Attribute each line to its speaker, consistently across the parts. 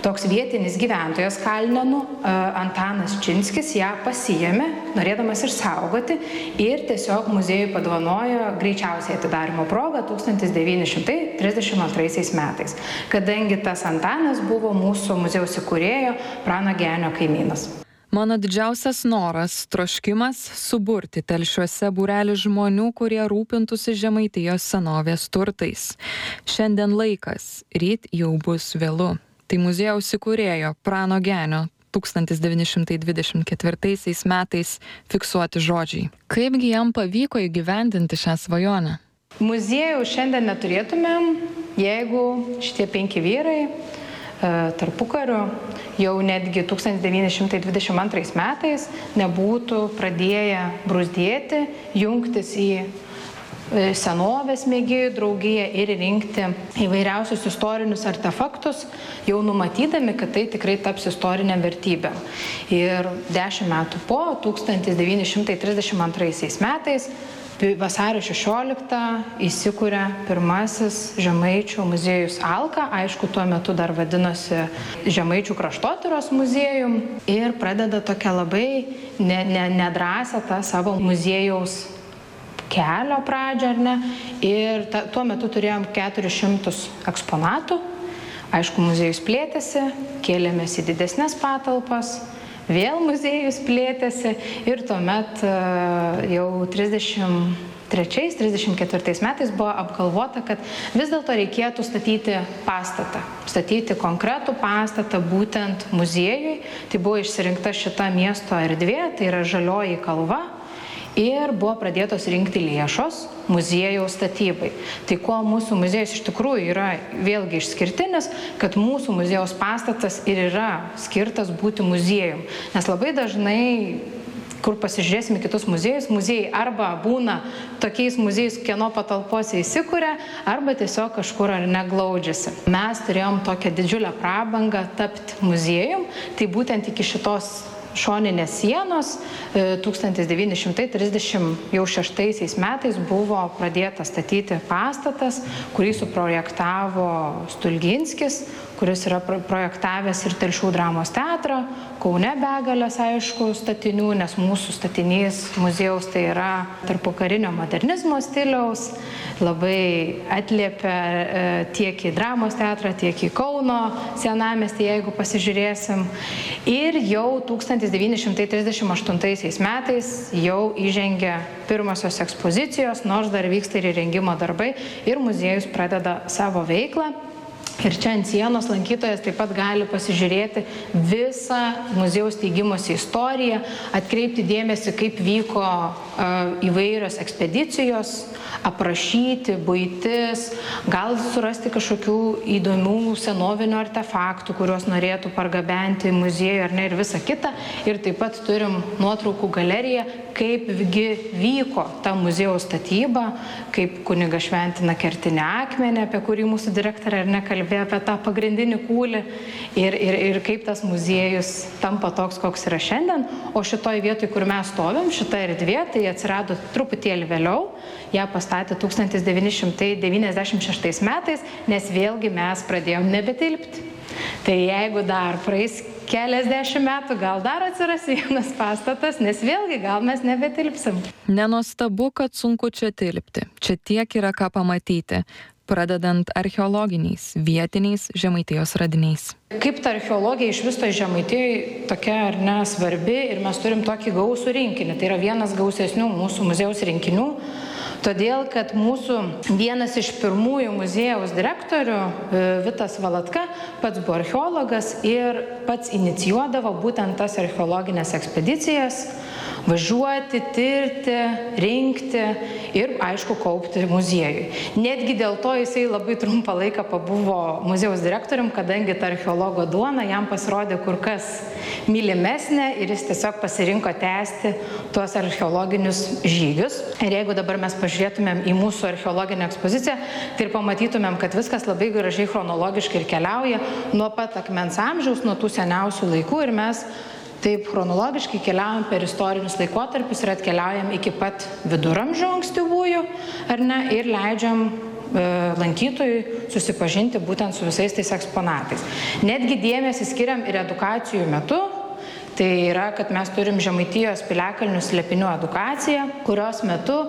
Speaker 1: toks vietinis gyventojas Kalnėnų, Antanas Činskis, ją pasiėmė, norėdamas išsaugoti ir tiesiog muziejui padovanojo greičiausiai atidarymo progą 1932 metais, kadangi tas Antanas buvo mūsų muziejaus įkūrėjo Prano Genio kaimynas.
Speaker 2: Mano didžiausias noras, troškimas suburti Telšiuose būrelį žmonių, kurie rūpintųsi Žemaitijos senovės turtais. Šiandien laikas, ryt jau bus vėlu. Tai muziejaus įkūrėjo Prano Genio 1924 metais fiksuoti žodžiai. Kaipgi jam pavyko įgyvendinti šią svajonę?
Speaker 1: Muziejų šiandien neturėtumėm, jeigu šitie 5 vyrai tarpukariu jau netgi 1922 metais nebūtų pradėję bruzdėti, jungtis į senovės mėgėjų draugiją ir rinkti įvairiausius istorinius artefaktus, jau numatydami, kad tai tikrai taps istorinė vertybė. Ir 10 metų po, 1932 metais, vasario 16 įsikūrė pirmasis Žemaičių muziejus Alka, aišku, tuo metu dar vadinosi Žemaičių kraštotyros muziejum ir pradeda tokią labai nedrąsią tą savo muziejaus kelio pradžią, ar ne? Ir tuo metu turėjom 400 eksponatų. Aišku, muziejus plėtėsi, kėlėmės į didesnės patalpas, vėl muziejus plėtėsi ir tuomet jau 33-34 metais buvo apgalvota, kad vis dėlto reikėtų statyti pastatą, statyti konkretų pastatą būtent muziejui. Tai buvo išsirinkta šita miesto erdvė, tai yra Žalioji kalva. Ir buvo pradėtos rinkti lėšos muziejaus statybai. Tai kuo mūsų muziejus iš tikrųjų yra vėlgi išskirtinis, kad mūsų muziejaus pastatas ir yra skirtas būti muziejum. Nes labai dažnai, kur pasižiūrėsime kitus muziejus, muziejai arba būna tokiais muziejais, kieno patalpose įsikūrė, arba tiesiog kažkur ar neglaudžiasi. Mes turėjom tokią didžiulę prabangą tapti muziejum, tai būtent iki šitos šoninės sienos 1936 metais buvo pradėtas statyti pastatas, kurį suprojektavo Stulginskis, kuris yra projektavęs ir Telšių dramos teatrą, Kaune begalės, aišku, statinių, nes mūsų statinys muziejaus tai yra tarpukarinio modernizmo stiliaus, labai atliepia tiek į dramos teatrą, tiek į Kauno senamiestį, jeigu pasižiūrėsim. Ir jau 1938 metais jau įžengia pirmosios ekspozicijos, nors dar vyksta ir įrengimo darbai ir muziejus pradeda savo veiklą. Ir čia ant sienos lankytojas taip pat gali pasižiūrėti visą muziejaus steigimosi istoriją, atkreipti dėmesį, kaip vyko įvairios ekspedicijos, aprašyti buitis, gal surasti kažkokių įdomių senovinių artefaktų, kuriuos norėtų pargabenti muziejų ar ne ir visa kita. Ir taip pat turim nuotraukų galeriją, kaipgi vyko ta muziejaus statyba, kaip kunigas šventina kertinį akmenį, apie kurį mūsų direktorė ar nekalbėjo, apie tą pagrindinį kūlį ir kaip tas muziejus tampa toks, koks yra šiandien. O šitoj vietoj, kur mes stovim, šita erdvė, tai atsirado truputėlį vėliau, ją pastatė 1996 metais, nes vėlgi mes pradėjom nebetilpti. Tai jeigu dar praeis keliasdešimt metų, gal dar atsiras vienas pastatas, nes vėlgi gal mes nebetilpsim.
Speaker 2: Nenuostabu, kad sunku čia tilpti. Čia tiek yra ką pamatyti, pradedant archeologiniais, vietiniais Žemaitijos radiniais.
Speaker 1: Kaip ta archeologija iš viso Žemaitijoje tokia ar ne svarbi ir mes turim tokį gausų rinkinį. Tai yra vienas gausesnių mūsų muziejaus rinkinių. Todėl, kad mūsų vienas iš pirmųjų muziejaus direktorių, Vitas Valatka, pats buvo archeologas ir pats inicijuodavo būtent tas archeologinės ekspedicijas, važiuoti, tirti, rinkti ir, aišku, kaupti muziejui. Netgi dėl to jisai labai trumpą laiką pabuvo muziejaus direktorium, kadangi ta archeologo duona jam pasirodė kur kas mylimesnė ir jis tiesiog pasirinko tęsti tuos archeologinius žygius. Ir jeigu dabar mes pažiūrėtumėm į mūsų archeologinę ekspoziciją, tai ir pamatytumėm, kad viskas labai gražiai chronologiškai ir keliauja nuo pat akmens amžiaus, nuo tų seniausių laikų ir mes taip chronologiškai keliaujam per istorinius laikotarpius ir atkeliaujam iki pat viduramžių ankstyvųjų, ar ne, ir leidžiam lankytojui susipažinti būtent su visais tais eksponatais. Netgi dėmesį skiriam ir edukacijų metu. Tai yra, kad mes turim Žemaitijos piliakalnių slėpinių edukaciją, kurios metu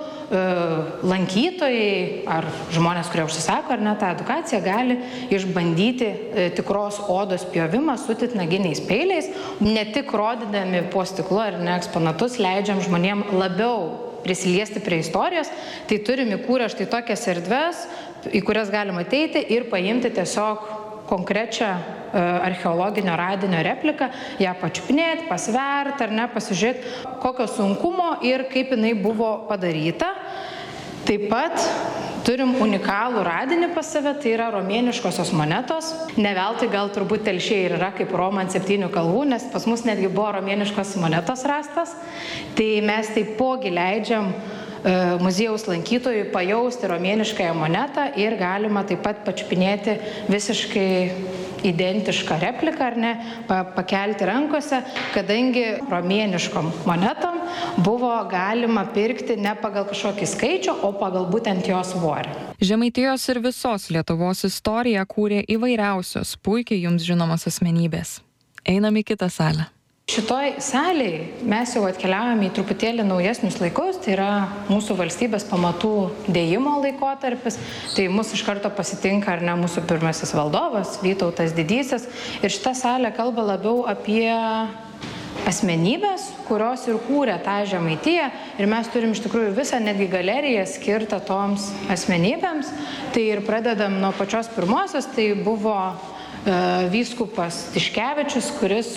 Speaker 1: lankytojai ar žmonės, kurie užsisako ar ne tą edukaciją, gali išbandyti tikros odos pjovimą su titnaginiais peiliais. Ne tik rodydami po stiklu ar ne eksponatus, leidžiam žmonėm labiau prisiliesti prie istorijos, tai turim įkūrę štai tokias erdves, į kurias galima ateiti ir paimti tiesiog konkrečią archeologinio radinio repliką, ją pačiupinėti, pasverti ar ne, pasižiūrėti, kokio sunkumo ir kaip jinai buvo padaryta. Taip pat turim unikalų radinį pas save, tai yra romėniškosios monetos. Ne veltui gal turbūt Telšiai ir yra kaip Roma ant 7 kalvų, nes pas mus netgi buvo romėniškos monetos rastas. Tai mes taipogi leidžiam muziejaus lankytojui pajausti romėniškąją monetą ir galima taip pat pačiupinėti visiškai identišką repliką, ar ne, pakelti rankose, kadangi romėniškom monetom buvo galima pirkti ne pagal kažkokį skaičių, o pagal būtent jos svorį.
Speaker 2: Žemaitijos ir visos Lietuvos istoriją kūrė įvairiausios, puikiai jums žinomos asmenybės. Einam į kitą salę.
Speaker 1: Šitoj salėje mes jau atkeliavome į truputėlį naujesnius laikus, tai yra mūsų valstybės pamatų dėjimo laikotarpis, tai mūsų iš karto pasitinka ar ne mūsų pirmasis valdovas, Vytautas Didysis, ir šita salė kalba labiau apie asmenybės, kurios ir kūrė tą Žemaitiją, ir mes turim iš tikrųjų visą netgi galeriją skirtą toms asmenybėms, tai ir pradedam nuo pačios pirmosios, tai buvo vyskupas Tiškevičius, kuris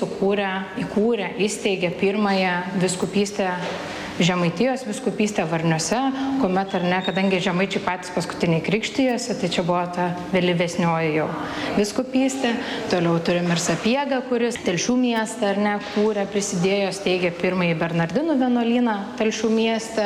Speaker 1: įsteigė pirmąją vyskupystę Žemaitijos vyskupystę Varniuose, kuomet ar ne, kadangi žemaičiai patys paskutiniai krikštijosi, tai čia buvo ta vėlyvesnioji jau vyskupystė. Toliau turim ir Sapiegą, kuris Telšių miestą ar ne kūrė, prisidėjo, steigė pirmąjį Bernardinų vienuolyną Telšių mieste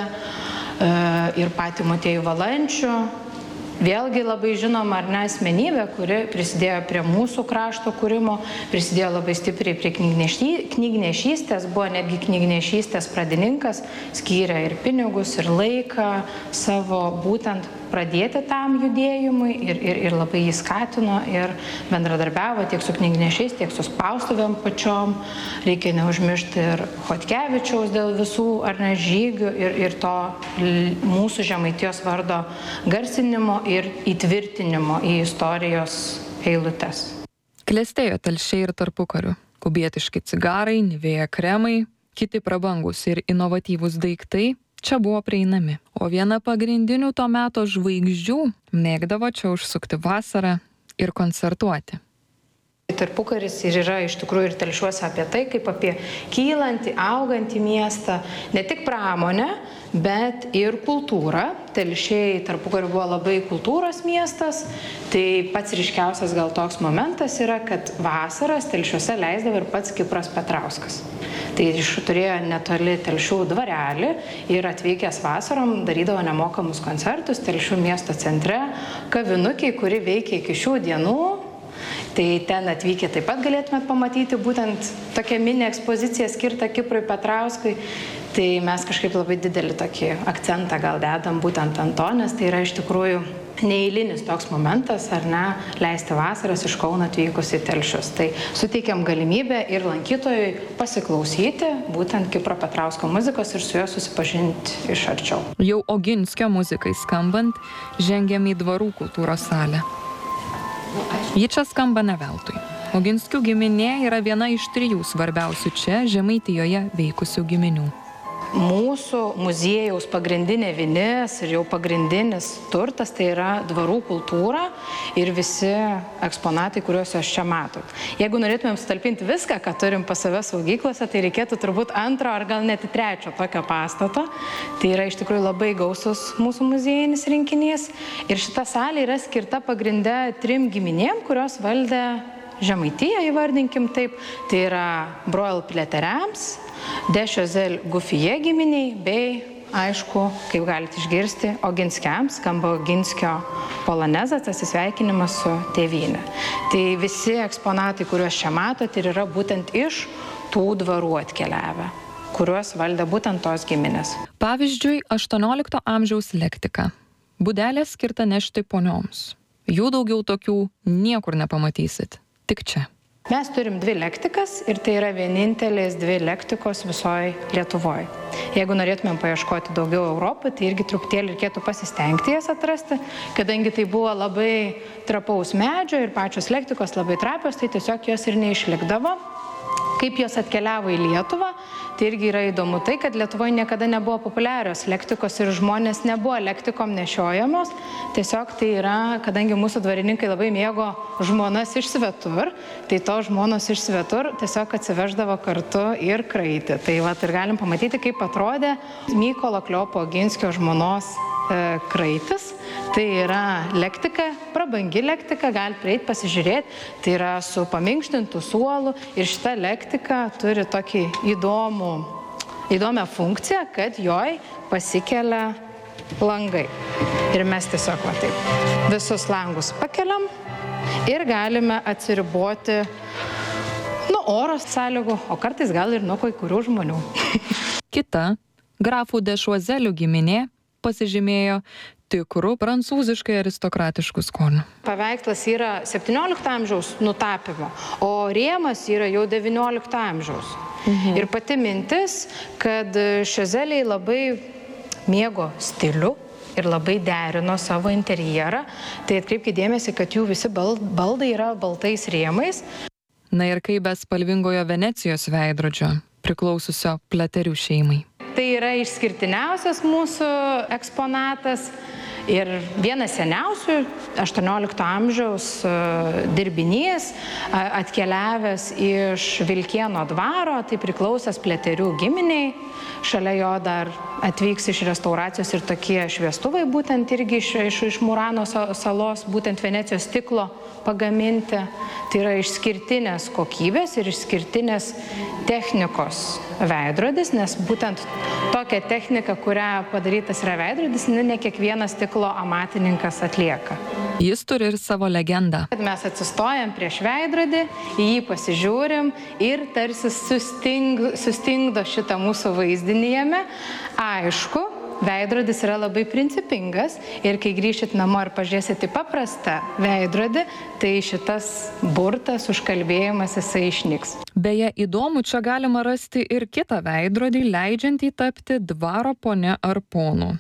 Speaker 1: ir patį Motiejų Valančių. Vėlgi labai žinoma ar ne asmenybė, kuri prisidėjo prie mūsų krašto kūrimo, prisidėjo labai stipriai prie knygnešystės, buvo netgi knygnešystės pradininkas, skyrė ir pinigus, ir laiką savo būtent pradėti tam judėjimui ir labai jį skatino ir bendradarbiavo tiek su knygnešiais, tiek su spaustuvėm pačiom. Reikia neužmiršti ir Chodkevičiaus dėl visų ar ne žygių ir to mūsų Žemaitijos vardo garsinimo ir įtvirtinimo į istorijos eilutes.
Speaker 2: Klestėjo Telšiai ir tarpukariu. Kubietiški cigarai, Nivea kremai, kiti prabangūs ir inovatyvūs daiktai čia buvo prieinami. O viena pagrindinių to meto žvaigždžių mėgdavo čia užsukti vasarą ir koncertuoti.
Speaker 1: Tarpukaris ir yra iš tikrųjų ir Telšiuose apie tai, kaip apie kylantį, augantį miestą, ne tik pramonę, bet ir kultūrą. Telšiai tarpukariu buvo labai kultūros miestas, tai pats ryškiausias gal toks momentas yra, kad vasaras Telšiuose leisdavo ir pats Kipras Petrauskas. Tai turėjo netoli Telšių dvarelį ir atvykęs vasarom darydavo nemokamus koncertus Telšių miesto centre, kavinukiai, kuri veikia iki šių dienų. Tai ten atvykę taip pat galėtumėt pamatyti būtent tokią mini ekspoziciją skirtą Kiprui Petrauskui. Tai mes kažkaip labai didelį tokį akcentą gal dedam būtent ant to, nes tai yra iš tikrųjų neeilinis toks momentas, ar ne, leisti vasaras iš Kauno atvykus į Telšius. Tai suteikiam galimybę ir lankytojui pasiklausyti būtent Kipro Petrausko muzikos ir su juo susipažinti iš arčiau.
Speaker 2: Jau Oginskio muzikai skambant, žengiam į Dvarų kultūros salę. Ji čia skamba ne veltui. Oginskių giminė yra viena iš 3 svarbiausių čia Žemaitijoje veikusių giminių.
Speaker 1: Mūsų muziejaus pagrindinė vinis ir jau pagrindinis turtas tai yra dvarų kultūra ir visi eksponatai, kuriuos jūs čia matot. Jeigu norėtumėm sutalpinti viską, ką turim pas save saugyklose, tai reikėtų turbūt 2 ar gal net 3 tokio pastato. Tai yra iš tikrųjų labai gausus mūsų muziejinis rinkinys. Ir šita salė yra skirta pagrinde 3 giminėm, kurios valdė Žemaitiją, įvardinkim taip. Tai yra Breuil pliateriams, Dešiozel Gufije giminiai bei, aišku, kaip galite išgirsti, Oginskiams, skamba Oginskio polonezas, atsisveikinimas su tėvyne. Tai visi eksponatai, kuriuos čia matot, ir yra būtent iš tų dvarų atkeliavę, kuriuos valdė būtent tos giminės.
Speaker 2: Pavyzdžiui, 18 amžiaus lektika. Būdelė skirta nešti ponioms. Jų daugiau tokių niekur nepamatysit. Tik čia.
Speaker 1: Mes turim 2 lektikas ir tai yra vienintelės 2 lektikos visoje Lietuvoje. Jeigu norėtumėm paieškoti daugiau Europoje, tai irgi truputėlį reikėtų pasistengti jas atrasti, kadangi tai buvo labai trapaus medžio ir pačios lektikos labai trapios, tai tiesiog jos ir neišlikdavo. Kaip jos atkeliavo į Lietuvą, tai irgi yra įdomu tai, kad Lietuvoje niekada nebuvo populiarios lektikos ir žmonės nebuvo lektikom nešiojamos. Tiesiog tai yra, kadangi mūsų dvarininkai labai mėgo žmonas iš svetur, tai to žmonos iš svetur tiesiog atsiveždavo kartu ir kraitį. Tai vat ir galim pamatyti, kaip atrodė Mykolo Kleopo Oginskio žmonos kraitis. Tai yra lektika, prabangi lektika, gali prieiti pasižiūrėti. Tai yra su paminkštintu suolu ir šita lektika turi tokį įdomią funkciją, kad joj pasikelia langai. Ir mes tiesiog va taip visus langus pakeliam ir galime atsiriboti nuo oro sąlygų, o kartais gal ir nuo kai kurių žmonių.
Speaker 2: Kita, grafų de Choiselių giminė, pasižymėjo tikrų prancūziškai aristokratiškų skonių.
Speaker 1: Paveikslas yra 17 amžiaus nutapymo, o rėmas yra jau 19 amžiaus. Ir pati mintis, kad Choiseliai labai mėgo stilių ir labai derino savo interjerą, tai atkreipkite dėmesį, kad jų visi baldai yra baltais rėmais.
Speaker 2: Na ir kaip be spalvingojo Venecijos veidrodžio, priklaususio Pliaterių šeimai.
Speaker 1: Tai yra išskirtiniausias mūsų eksponatas ir vienas seniausių 18 amžiaus dirbinys, atkeliavęs iš Vilkėno dvaro, tai priklausęs Pliaterių giminiai. Šalia jo dar atvyks iš restauracijos ir tokie šviestuvai, būtent irgi iš Murano salos, būtent Venecijos stiklo pagaminti. Tai yra išskirtinės kokybės ir išskirtinės technikos veidrodis, nes būtent tokia technika, kurią padarytas yra veidrodis, ne kiekvienas stiklo amatininkas atlieka.
Speaker 2: Jis turi ir savo legendą.
Speaker 1: Mes atsistojam prieš veidrodį, į jį pasižiūrim ir tarsi sustingdo šitą mūsų vaizdinį jame. Aišku, veidrodis yra labai principingas ir kai grįšit namo ir pažiūrėsit į paprastą veidrodį, tai šitas burtas, užkalbėjimas, jisai išnyks.
Speaker 2: Beje, įdomu, čia galima rasti ir kitą veidrodį, leidžiantį tapti dvaro ponia ar ponu.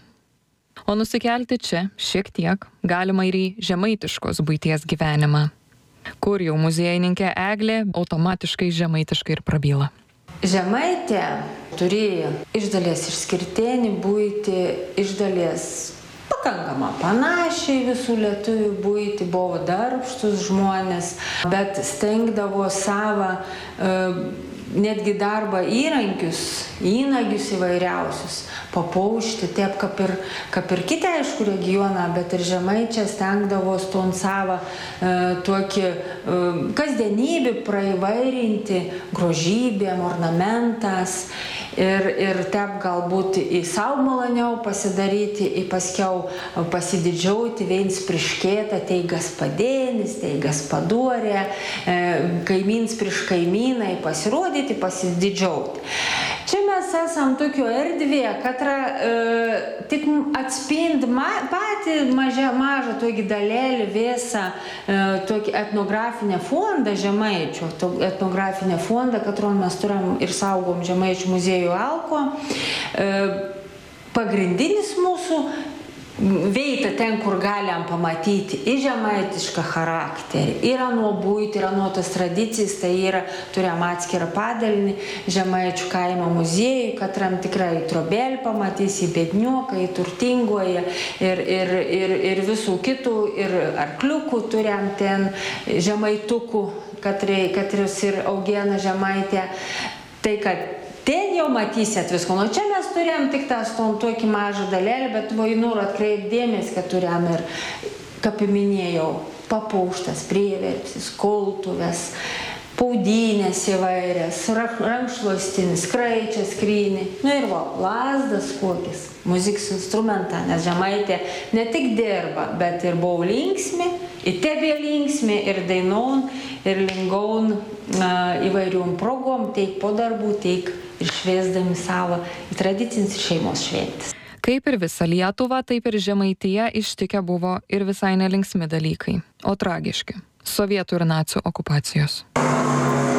Speaker 2: O nusikelti čia šiek tiek galima ir į žemaitiškos buities gyvenimą, kur jau muziejininkė Eglė automatiškai žemaitiškai ir prabyla.
Speaker 3: Žemaitė turėjo iš dalies išskirtinį buitį, iš dalies pakankamą panašiai visų lietuvių buitį, buvo darbštus žmonės, bet stengdavo savo netgi darbą įnagius įvairiausius papaušti, taip kaip ir kiti, aišku, regioną, bet ir žemaičiai stengdavos ton savo tokį kasdienybį praįvairinti grožybėm, ornamentas ir taip galbūt į savo maloniau pasidaryti, į paskiau pasididžiauti, viens prieškėtą, tai gaspadėnis, tai gaspadorė, kaimyns prieš kaimyną, pasirodyti, pasididžiauti. Čia mes esam tokio erdvėje, kad tik atspindi patį mažą tokį dalelį visą tokį etnografinę fondą žemaičių, etnografinę fondą, katron mes turim ir saugom žemaičių muziejų Alko. Pagrindinis mūsų veita ten, kur galim pamatyti į žemaitišką charakterį. Yra nuo buitį, yra nuo tos tradicijas, tai yra, turėjom atskirą padalinį žemaičių kaimo muziejų, katram tikrai trobelį pamatys, į Bedniuką, į Turtingoje ir visų kitų, ir arkliukų turėjom ten žemaitukų, katris ir augina žemaitę. Tai, kad ten jau matysit visko. Nu, čia mes turėjom tik tas tokį mažą dalelį, bet noriu atkreipdėmės, kad turėjom ir, kaip minėjau, papauštas, prieverpsis, koltuvės, paudynės įvairias, rankšluostinis, kraičias, skrynį. Nu ir lazdas kokis, muzikos instrumentą, nes žemaitė ne tik dirba, bet ir buvo linksmi, ir tebė linksmi, ir dainon, ir lingaun įvairiom progom, teik po darbų, teik ir šviesdami savo tradicinis šeimos šventės.
Speaker 2: Kaip ir visą Lietuvą, taip ir Žemaitiją ištikę buvo ir visai nelinksmi dalykai, o tragiški - sovietų ir nacių okupacijos.